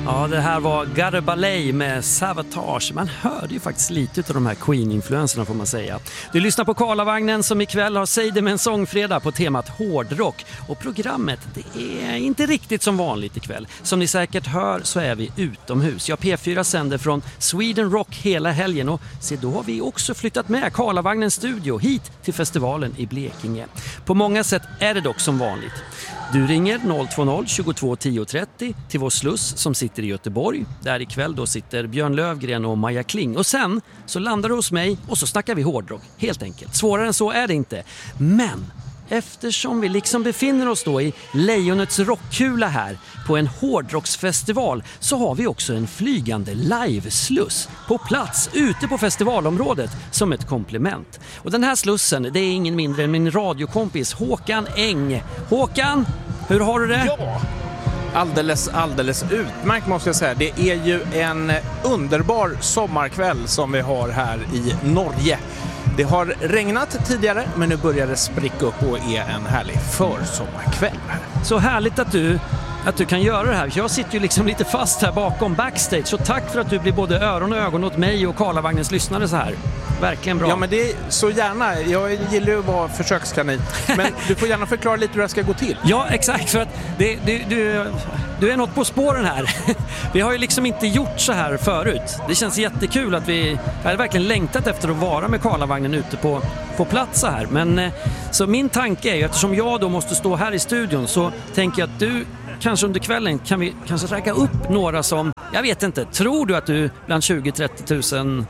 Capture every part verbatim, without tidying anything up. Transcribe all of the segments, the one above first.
Ja, det här var Gare Ballet med Savatage. Man hörde ju faktiskt lite av de här Queen-influenserna får man säga. Du lyssnar på Karlavagnen som ikväll har Säg det med en sångfredag på temat hårdrock. Och programmet, det är inte riktigt som vanligt ikväll. Som ni säkert hör så är vi utomhus. Ja, P fyra sänder från Sweden Rock hela helgen. Och se, då har vi också flyttat med Karlavagnens studio hit till festivalen i Blekinge. På många sätt är det dock som vanligt. Du ringer noll två noll tjugotvå tio trettio till vår sluss som sitter i Göteborg. Där ikväll då sitter Björn Lövgren och Maja Kling. Och sen så landar du hos mig och så snackar vi hårdrock. Helt enkelt. Svårare än så är det inte. Men eftersom vi liksom befinner oss då i Lejonets rockkula här på en hårdrocksfestival så har vi också en flygande livesluss på plats ute på festivalområdet som ett komplement. Och den här slussen, det är ingen mindre än min radiokompis Håkan Eng. Håkan, hur har du det? Ja, alldeles, alldeles utmärkt måste jag säga. Det är ju en underbar sommarkväll som vi har här i Norge. Det har regnat tidigare men nu börjar det spricka upp och är en härlig försommarkväll. Så härligt att du, att du kan göra det här. Jag sitter ju liksom lite fast här bakom backstage. Så tack för att du blir både öron och ögon åt mig och Karlavagnens lyssnare så här. Verkligen bra. Ja, men det är så gärna. Jag gillar ju att vara försökskanin. Men du får gärna förklara lite hur det ska gå till. Ja, exakt. För att det, det, du, du är något på spåren här. Vi har ju liksom inte gjort så här förut. Det känns jättekul att vi har verkligen längtat efter att vara med Karlavagnen ute på, på plats så här. Men så min tanke är ju, eftersom jag då måste stå här i studion så tänker jag att du kanske under kvällen kan vi kanske räcka upp några som, jag vet inte, tror du att du bland tjugo till trettio tusen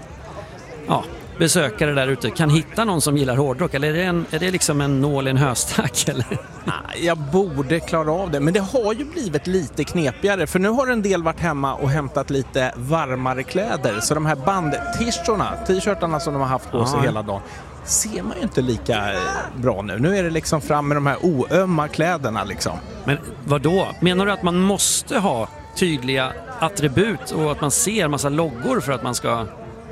ja, besökare där ute kan hitta någon som gillar hårdrock? Eller är det, en, är det liksom en nål i en höstack? Eller? Jag borde klara av det, men det har ju blivit lite knepigare. För nu har en del varit hemma och hämtat lite varmare kläder. Så de här band-t-shirtarna, t-shirtarna som de har haft på sig hela dagen, ser man ju inte lika bra nu. Nu är det liksom fram med de här oömma kläderna liksom. Men vad då? Menar du att man måste ha tydliga attribut och att man ser massa loggor för att man ska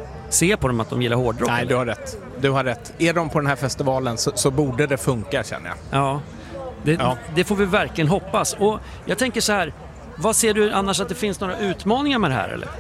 se på dem att de gillar hårdrock? Nej, eller? du har rätt. Du har rätt. Är de på den här festivalen så, så borde det funka, känner jag. Ja, det, ja. det får vi verkligen hoppas. Och jag tänker så här, vad ser du annars att det finns några utmaningar med det här, eller?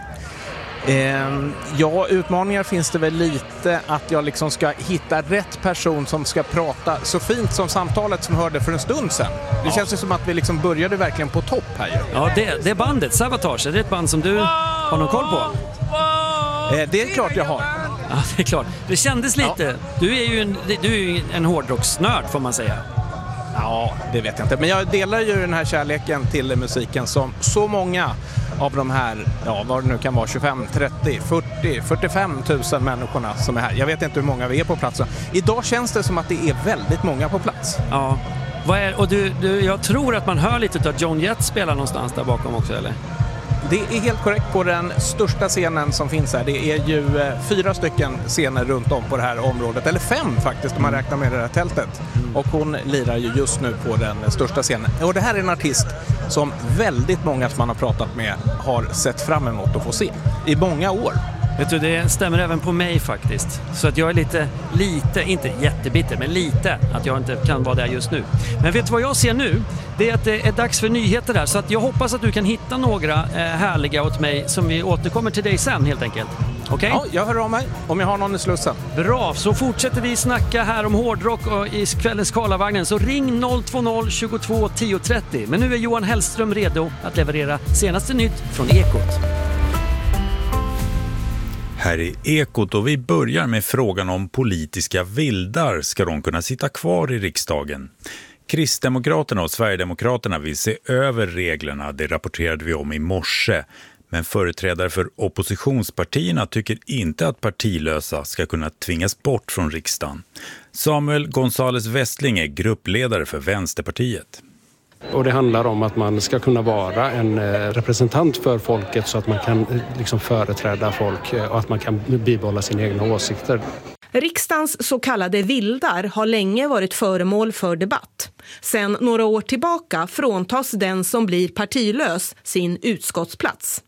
Eh, ja, utmaningar finns det väl lite att jag liksom ska hitta rätt person som ska prata så fint som samtalet som hörde för en stund sedan. Det ja. känns ju som att vi liksom började verkligen på topp här ju. Ja, det, det är bandet, Savatage. Är det ett band som du har någon koll på? Eh, det är klart jag har. Ja, det är klart. Det kändes lite. Ja. Du är ju en, du är ju en hårdrocksnörd får man säga. Ja, det vet jag inte. Men jag delar ju den här kärleken till musiken som så många av de här, ja vad det nu kan vara, tjugofem, trettio, fyrtio, fyrtiofem tusen människorna som är här. Jag vet inte hur många vi är på plats. Idag känns det som att det är väldigt många på plats. Ja, vad är, och du, du, jag tror att man hör lite av Joan Jett spela någonstans där bakom också, eller? Det är helt korrekt på den största scenen som finns här. Det är ju eh, fyra stycken scener runt om på det här området. Eller fem faktiskt om man räknar med det här tältet. Mm. Och hon lirar ju just nu på den största scenen. Och det här är en artist som väldigt många som man har pratat med har sett fram emot att få se. I många år. Vet du, det stämmer även på mig faktiskt. Så att jag är lite, lite, inte jättebitter, men lite att jag inte kan vara där just nu. Men vet du vad jag ser nu? Det är att det är dags för nyheter där. Så att jag hoppas att du kan hitta några eh, härliga åt mig som vi återkommer till dig sen helt enkelt. Okej? Okay? Ja, jag hör av mig om jag har någon i slussen. Bra, så fortsätter vi snacka här om hårdrock och i kvällens Karlavagnen. Så ring noll två noll tjugotvå tio trettio. Men nu är Johan Hellström redo att leverera senaste nytt från Ekot. Här är Ekot och vi börjar med frågan om politiska vildar. Ska de kunna sitta kvar i riksdagen? Kristdemokraterna och Sverigedemokraterna vill se över reglerna, det rapporterade vi om i morse. Men företrädare för oppositionspartierna tycker inte att partilösa ska kunna tvingas bort från riksdagen. Samuel González Westling är gruppledare för Vänsterpartiet. Och det handlar om att man ska kunna vara en representant för folket så att man kan liksom företräda folk och att man kan bibehålla sina egna åsikter. Riksdagens så kallade vildar har länge varit föremål för debatt. Sedan några år tillbaka fråntas den som blir partilös sin utskottsplats.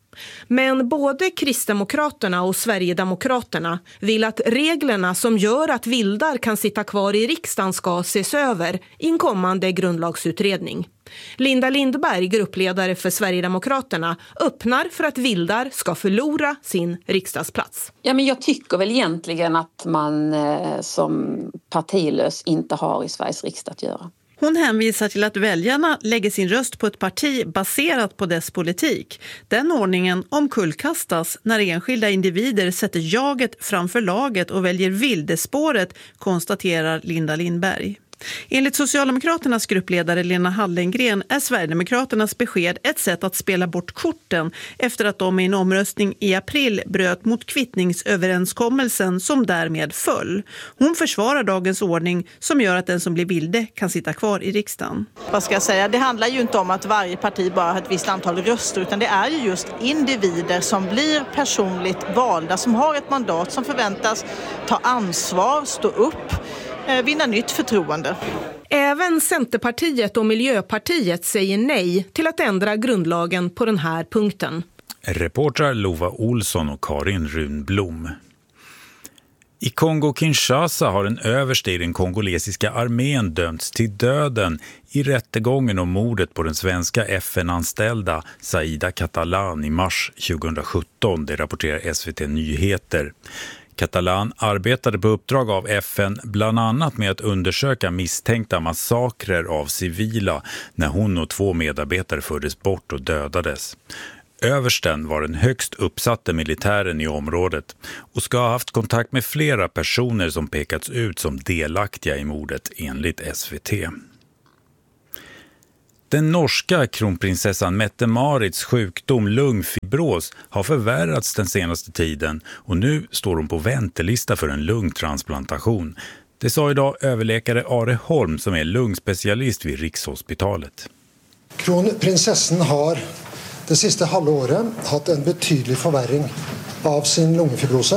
Men både Kristdemokraterna och Sverigedemokraterna vill att reglerna som gör att vildar kan sitta kvar i riksdagen ska ses över i en kommande grundlagsutredning. Linda Lindberg, gruppledare för Sverigedemokraterna, öppnar för att vildar ska förlora sin riksdagsplats. Ja, men jag tycker väl egentligen att man eh, som partilös inte har i Sveriges riksdag att göra. Hon hänvisar till att väljarna lägger sin röst på ett parti baserat på dess politik. Den ordningen omkullkastas när enskilda individer sätter jaget framför laget och väljer vildespåret, konstaterar Linda Lindberg. Enligt Socialdemokraternas gruppledare Lena Hallengren är Sverigedemokraternas besked ett sätt att spela bort korten efter att de i en omröstning i april bröt mot kvittningsöverenskommelsen som därmed föll. Hon försvarar dagens ordning som gör att den som blir vilde kan sitta kvar i riksdagen. Vad ska jag säga? Det handlar ju inte om att varje parti bara har ett visst antal röster, utan det är ju just individer som blir personligt valda, som har ett mandat, som förväntas ta ansvar, stå upp, vinna nytt förtroende. Även Centerpartiet och Miljöpartiet säger nej till att ändra grundlagen på den här punkten. Reportrar Lova Olsson och Karin Runblom. I Kongo-Kinshasa har en överste i den kongolesiska armén dömts till döden i rättegången om mordet på den svenska F N-anställda Saida Catalan i mars tjugosjutton, det rapporterar S V T Nyheter. Catalan arbetade på uppdrag av F N bland annat med att undersöka misstänkta massakrer av civila när hon och två medarbetare fördes bort och dödades. Översten var den högst uppsatte militären i området och ska ha haft kontakt med flera personer som pekats ut som delaktiga i mordet enligt S V T. Den norska kronprinsessan Mette-Marits sjukdom lungfibros har förvärrats den senaste tiden och nu står hon på väntelista för en lungtransplantation. Det sa idag överläkare Are Holm som är lungspecialist vid Rikshospitalet. Kronprinsessan har det sista halvåret haft en betydlig förvärring av sin lungfibrose.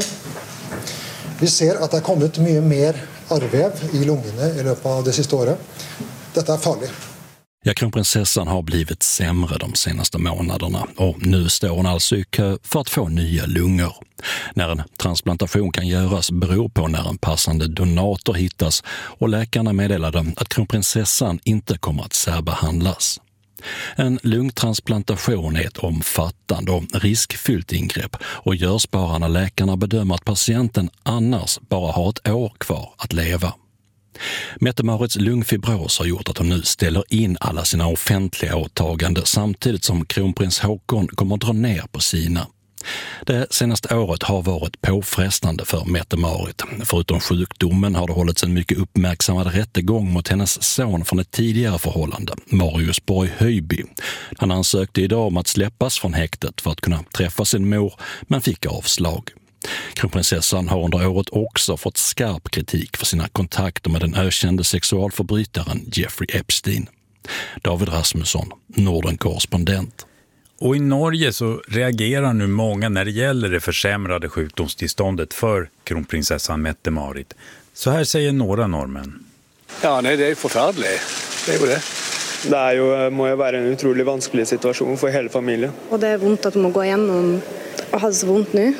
Vi ser att det har kommit mycket mer arrväv i lungorna i löpet av det sista året. Detta är farligt. Ja, kronprinsessan har blivit sämre de senaste månaderna och nu står hon alltså i kö för att få nya lungor. När en transplantation kan göras beror på när en passande donator hittas och läkarna meddelade att kronprinsessan inte kommer att särbehandlas. En lungtransplantation är ett omfattande och riskfyllt ingrepp och görs bara när läkarna bedömer att patienten annars bara har ett år kvar att leva. Mette-Marits lungfibros har gjort att hon nu ställer in alla sina offentliga åtaganden samtidigt som kronprins Håkon kommer att dra ner på sina. Det senaste året har varit påfrestande för Mette-Marit. Förutom sjukdomen har det hållits en mycket uppmärksammad rättegång mot hennes son från ett tidigare förhållande, Marius Borg Höjby. Han ansökte idag om att släppas från häktet för att kunna träffa sin mor men fick avslag. Kronprinsessan har under året också fått skarp kritik för sina kontakter med den ökände sexualförbrytaren Jeffrey Epstein. David Rasmusson, Norden-korrespondent. Och i Norge så reagerar nu många när det gäller det försämrade sjukdomstillståndet för kronprinsessan Mette-Marit. Så här säger några norrmän. Ja, nej, det är förfärligt. Det är ju det. Det är ju, må ju vara en otroligt vanskelig situation för hela familjen. Och det är ont att hon må gå igenom och ha så ont nu.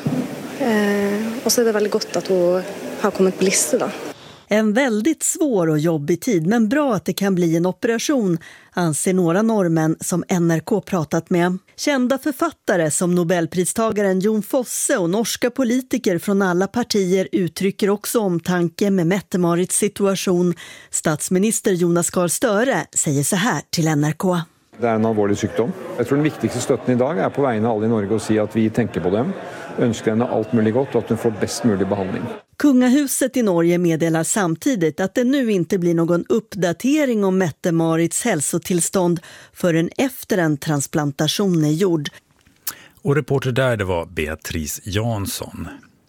Eh, och så är det väldigt gott att hon har kommit på listan då. En väldigt svår och jobbig tid, men bra att det kan bli en operation, anser några norrmän som N R K pratat med. Kända författare som Nobelpristagaren Jon Fosse och norska politiker från alla partier uttrycker också omtanke med Mette-Marits situation. Statsminister Jonas Gahr Støre säger så här till N R K. Det är en allvarlig sjukdom. Jag tror den viktigaste stötten idag är på vägen av alla i Norge att säga att vi tänker på dem, önskar henne allt möjligt gott och att hon får bäst möjlig behandling. Kungahuset i Norge meddelar samtidigt att det nu inte blir någon uppdatering om Mette-Marits hälsotillstånd förrän efter en transplantation är gjord. Och reporter där, det var Beatrice Jansson.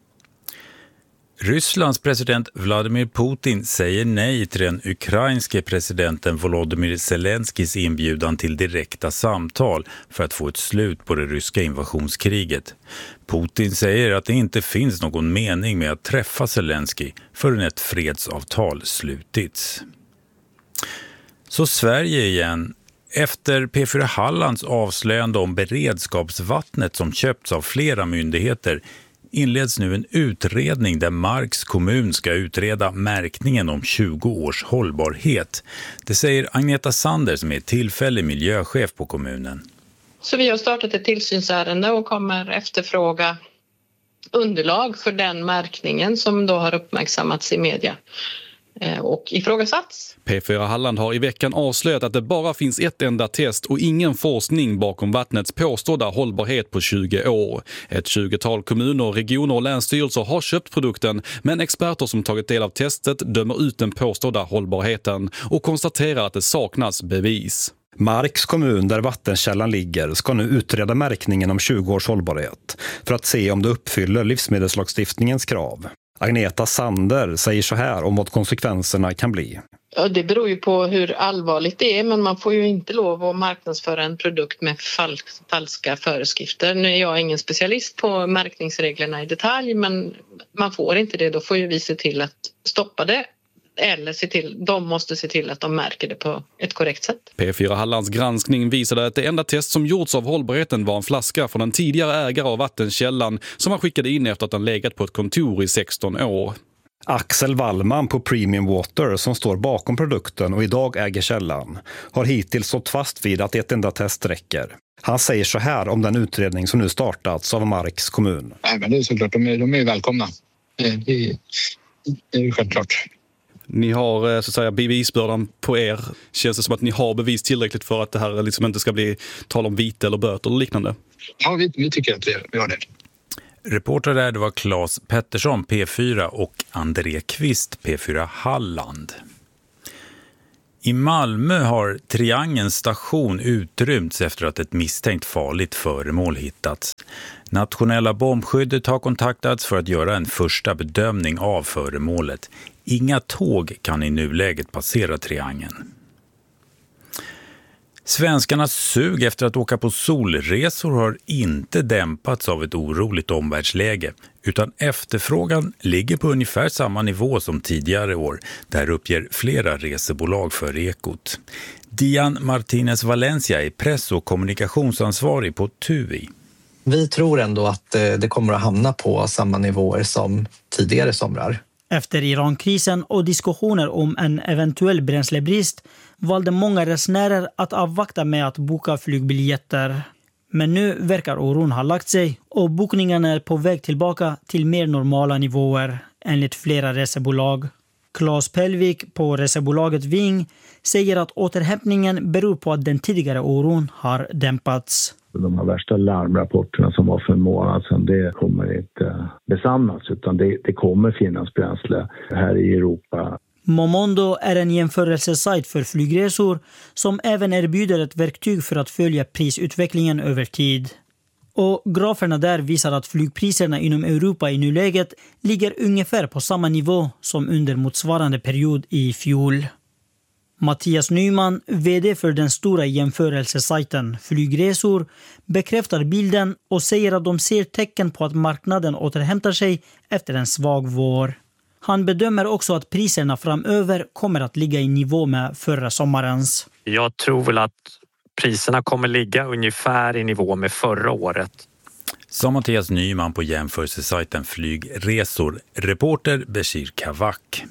Rysslands president Vladimir Putin säger nej till den ukrainske presidenten Volodymyr Zelenskis inbjudan till direkta samtal för att få ett slut på det ryska invasionskriget. Putin säger att det inte finns någon mening med att träffa Zelensky förrän ett fredsavtal slutits. Så Sverige igen. Efter P fyra Hallands avslöjande om beredskapsvattnet som köpts av flera myndigheter inleds nu en utredning där Marks kommun ska utreda märkningen om tjugo års hållbarhet. Det säger Agneta Sander som är tillfällig miljöchef på kommunen. Så vi har startat ett tillsynsärende och kommer efterfråga underlag för den märkningen som då har uppmärksammats i media och ifrågasatts. P fyra Halland har i veckan avslöjat att det bara finns ett enda test och ingen forskning bakom vattnets påstådda hållbarhet på tjugo år. Ett tjugotal kommuner, regioner och länsstyrelser har köpt produkten, men experter som tagit del av testet dömer ut den påstådda hållbarheten och konstaterar att det saknas bevis. Marks kommun där vattenkällan ligger ska nu utreda märkningen om tjugo års hållbarhet för att se om det uppfyller livsmedelslagstiftningens krav. Agneta Sander säger så här om vad konsekvenserna kan bli. Ja, det beror ju på hur allvarligt det är, men man får ju inte lov att marknadsföra en produkt med fal- falska föreskrifter. Nu är jag ingen specialist på märkningsreglerna i detalj, men man får inte det. Då får ju vi se till att stoppa det. Eller se till, de måste se till att de märker det på ett korrekt sätt. P fyra Hallands granskning visade att det enda test som gjorts av hållbarheten var en flaska från en tidigare ägare av vattenkällan som han skickade in efter att han legat på ett kontor i sexton år. Axel Wallman på Premium Water som står bakom produkten och idag äger källan har hittills stått fast vid att ett enda test räcker. Han säger så här om den utredning som nu startats av Marks kommun. Nej, men det är såklart, de är, de är välkomna. Det är, det är självklart. Ni har så att säga bevisbördan på er. Känns det som att ni har bevis tillräckligt för att det här liksom inte ska bli tal om vite eller böter eller liknande? Ja, vi, vi tycker att vi, vi har det. Reporter där det var Claes Pettersson, P fyra, och André Kvist, P fyra Halland. I Malmö har Triangelns station utrymts efter att ett misstänkt farligt föremål hittats. Nationella bombskyddet har kontaktats för att göra en första bedömning av föremålet. Inga tåg kan i nuläget passera Triangeln. Svenskarnas sug efter att åka på solresor har inte dämpats av ett oroligt omvärldsläge, utan efterfrågan ligger på ungefär samma nivå som tidigare år. Där uppger flera resebolag för Ekot. Dian Martinez Valencia är press- och kommunikationsansvarig på T U I. Vi tror ändå att det kommer att hamna på samma nivåer som tidigare somrar. Efter Irankrisen och diskussioner om en eventuell bränslebrist valde många resenärer att avvakta med att boka flygbiljetter. Men nu verkar oron ha lagt sig och bokningarna är på väg tillbaka till mer normala nivåer enligt flera resebolag. Claes Pelvik på resebolaget Ving säger att återhämtningen beror på att den tidigare oron har dämpats. De här värsta larmrapporterna som var för en månad sedan, det kommer inte besannas, utan det, det kommer finnas bränsle här i Europa. Momondo är en jämförelsesajt för flygresor som även erbjuder ett verktyg för att följa prisutvecklingen över tid. Och graferna där visar att flygpriserna inom Europa i nuläget ligger ungefär på samma nivå som under motsvarande period i fjol. Mattias Nyman, vd för den stora jämförelsesajten Flygresor, bekräftar bilden och säger att de ser tecken på att marknaden återhämtar sig efter en svag vår. Han bedömer också att priserna framöver kommer att ligga i nivå med förra sommarens. Jag tror väl att priserna kommer ligga ungefär i nivå med förra året. Som Mattias Nyman på jämförelsesajten Flygresor, reporter Bashir Kavak.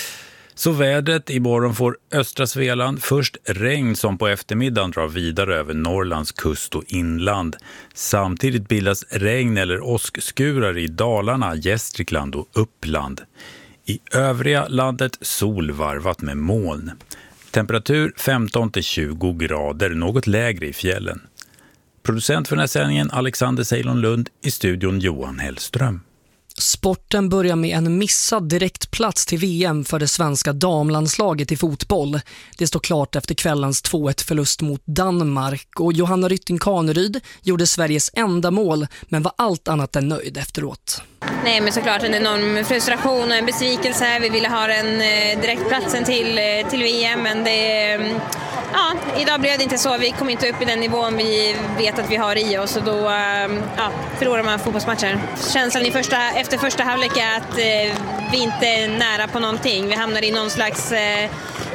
Så vädret, imorgon får östra Svealand först regn som på eftermiddagen drar vidare över Norrlands kust och inland. Samtidigt bildas regn eller åskskurar i Dalarna, Gästrikland och Uppland. I övriga landet sol varvat med moln. Temperatur femton till tjugo grader, något lägre i fjällen. Producent för den här sändningen Alexander Ceylon Lund, i studion Johan Hellström. Sporten börjar med en missad direktplats till V M för det svenska damlandslaget i fotboll. Det står klart efter kvällens två ett förlust mot Danmark och Johanna Rytting Kaneryd gjorde Sveriges enda mål men var allt annat än nöjd efteråt. Nej, men såklart en enorm frustration och en besvikelse. Vi ville ha den direktplatsen till, till V M, men det, ja, idag blev det inte så. Vi kom inte upp i den nivån vi vet att vi har i oss och då ja, förlorar man fotbollsmatcher. Känslan i första, efter första halvlek är att vi inte är nära på någonting. Vi hamnar i någon slags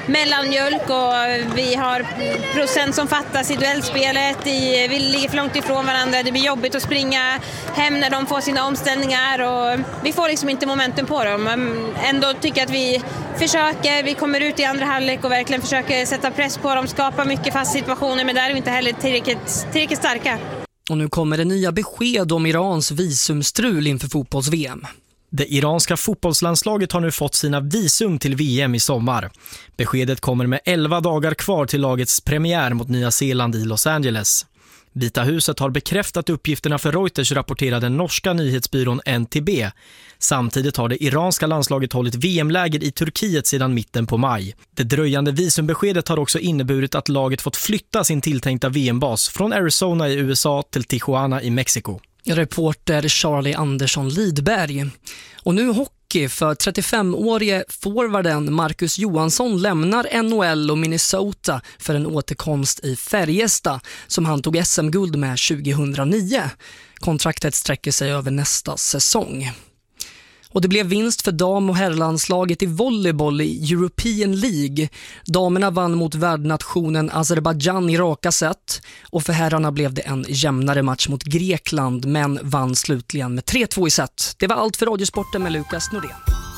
mellanmjölk och vi har procent som fattas i duellspelet. I, vi ligger för långt ifrån varandra. Det blir jobbigt att springa hem när de får sina omställningar och vi får liksom inte momentum på dem. Men ändå tycker jag att vi försöker. Vi kommer ut i andra halvlek och verkligen försöker sätta press på dem, skapa mycket fast situationer, men där är vi inte heller tillräckligt, tillräckligt starka. Och nu kommer det nya besked om Irans visumstrul inför fotbolls-V M. Det iranska fotbollslandslaget har nu fått sina visum till V M i sommar. Beskedet kommer med elva dagar kvar till lagets premiär mot Nya Zeeland i Los Angeles. Vita huset har bekräftat uppgifterna för Reuters, rapporterade den norska nyhetsbyrån N T B. Samtidigt har det iranska landslaget hållit V M-läger i Turkiet sedan mitten på maj. Det dröjande visumbeskedet har också inneburit att laget fått flytta sin tilltänkta V M-bas från Arizona i U S A till Tijuana i Mexiko. Reporter Charlie Andersson Lidberg. Och nu hockey, för trettiofemårige forwarden Marcus Johansson lämnar N H L och Minnesota för en återkomst i Färjestad som han tog S M-guld med tjugohundranio. Kontraktet sträcker sig över nästa säsong. Och det blev vinst för dam- och herrlandslaget i volleyboll i European League. Damerna vann mot värdnationen Azerbaijan i raka set. Och för herrarna blev det en jämnare match mot Grekland, men vann slutligen med tre två i set. Det var allt för Radiosporten med Lukas Nordén.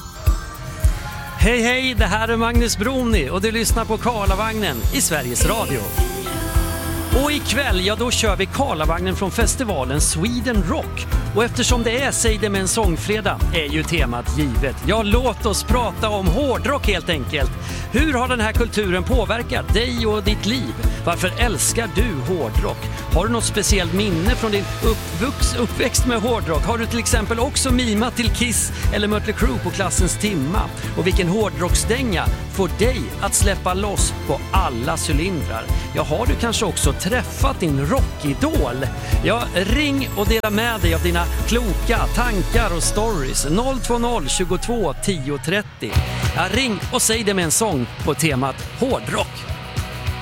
Hej hej, det här är Magnus Broni och du lyssnar på Karlavagnen i Sveriges Radio. Och ikväll, ja då kör vi Karlavagnen från festivalen Sweden Rock. Och eftersom det är Säg det med en sångfredag är ju temat givet. Ja, låt oss prata om hårdrock helt enkelt. Hur har den här kulturen påverkat dig och ditt liv? Varför älskar du hårdrock? Har du något speciellt minne från din uppvux, uppväxt med hårdrock? Har du till exempel också mimat till Kiss eller Mötley Crüe på klassens timma? Och vilken hårdrocksdänga får dig att släppa loss på alla cylindrar? Ja, har du kanske också träffat din rockidol? Ja, ring och dela med dig av dina kloka tankar och stories. noll två noll tjugotvå tio trettio. Ja, ring och säg det med en sång på temat hårdrock.